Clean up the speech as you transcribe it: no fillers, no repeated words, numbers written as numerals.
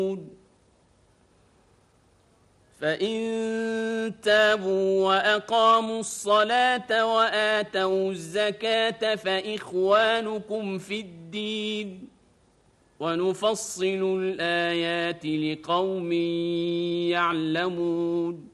فإن تابوا وأقاموا الصلاة وآتوا الزكاة فإخوانكم في الدين ونفصل الآيات لقوم يعلمون